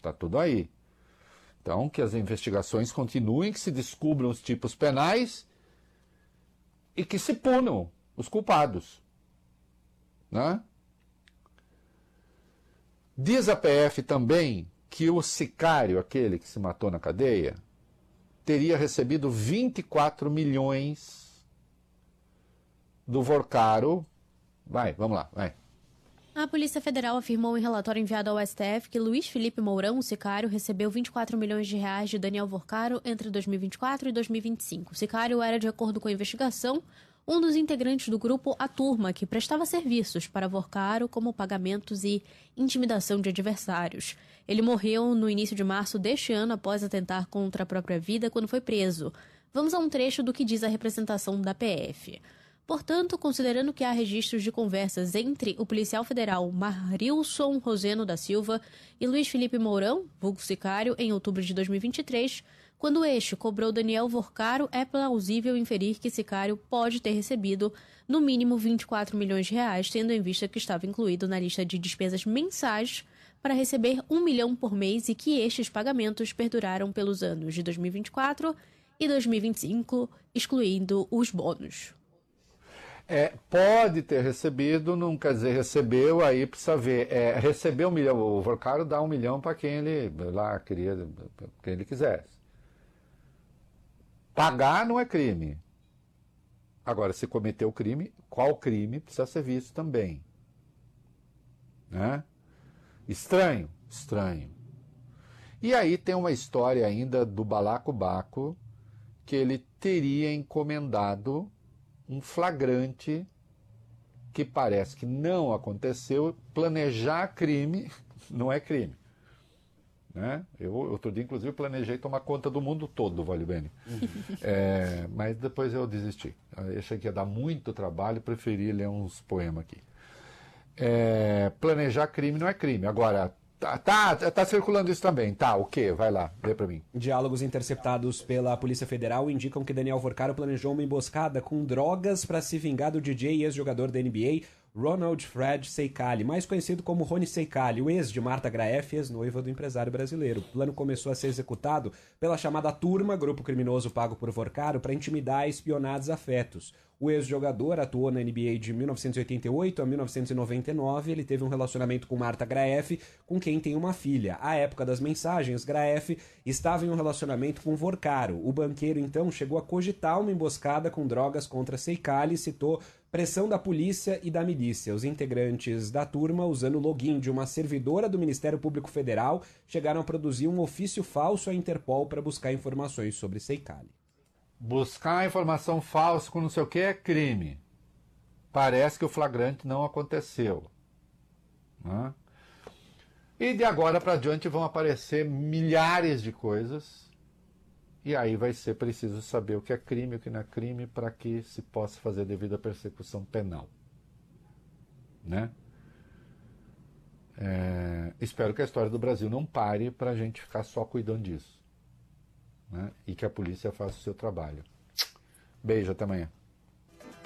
Está tudo aí. Então, que as investigações continuem, que se descubram os tipos penais e que se punam os culpados. Né? Diz a PF também que o sicário, aquele que se matou na cadeia, teria recebido 24 milhões do Vorcaro. Vai, vamos lá, vai. A Polícia Federal afirmou em relatório enviado ao STF que Luiz Felipe Mourão, o sicário, recebeu 24 milhões de reais de Daniel Vorcaro entre 2024 e 2025. O sicário era, de acordo com a investigação, um dos integrantes do grupo A Turma, que prestava serviços para Vorcaro como pagamentos e intimidação de adversários. Ele morreu no início de março deste ano após atentar contra a própria vida quando foi preso. Vamos a um trecho do que diz a representação da PF. Portanto, considerando que há registros de conversas entre o policial federal Marilson Roseno da Silva e Luiz Felipe Mourão, vulgo sicário, em outubro de 2023, quando este cobrou Daniel Vorcaro, é plausível inferir que sicário pode ter recebido, no mínimo, 24 milhões de reais, tendo em vista que estava incluído na lista de despesas mensais para receber 1 milhão por mês e que estes pagamentos perduraram pelos anos de 2024 e 2025, excluindo os bônus. Pode ter recebido, não quer dizer recebeu, aí precisa ver. Recebeu 1 milhão, o Vorcaro dá 1 milhão para quem ele lá queria, quem ele quisesse. Pagar não é crime. Agora, se cometeu crime, qual crime precisa ser visto também. Né? Estranho? Estranho. E aí tem uma história ainda do Balacobaco, que ele teria encomendado um flagrante que parece que não aconteceu. Planejar crime não é crime. Né? Eu, outro dia, inclusive, planejei tomar conta do mundo todo do Vale Bene. Mas depois eu desisti. Eu achei que ia dar muito trabalho, preferi ler uns poemas aqui. Planejar crime não é crime. Agora, tá circulando isso também. Tá, o quê? Vai lá, lê pra mim. Diálogos interceptados pela Polícia Federal indicam que Daniel Vorcaro planejou uma emboscada com drogas para se vingar do DJ e ex-jogador da NBA, Ronald Fred Seikali, mais conhecido como Rony Seikali, o ex de Marta Graeff, ex-noiva do empresário brasileiro. O plano começou a ser executado pela chamada Turma, grupo criminoso pago por Vorcaro, para intimidar e espionar desafetos. O ex-jogador atuou na NBA de 1988 a 1999. Ele teve um relacionamento com Marta Graeff, com quem tem uma filha. À época das mensagens, Graeff estava em um relacionamento com Vorcaro. O banqueiro, então, chegou a cogitar uma emboscada com drogas contra Seikali e citou pressão da polícia e da milícia. Os integrantes da Turma, usando o login de uma servidora do Ministério Público Federal, chegaram a produzir um ofício falso à Interpol para buscar informações sobre Seikali. Buscar informação falsa com não sei o que é crime. Parece que o flagrante não aconteceu. Né? E de agora para diante vão aparecer milhares de coisas. E aí vai ser preciso saber o que é crime e o que não é crime para que se possa fazer devida persecução penal. Né? Espero que a história do Brasil não pare para a gente ficar só cuidando disso. Né? E que a polícia faça o seu trabalho. Beijo, até amanhã.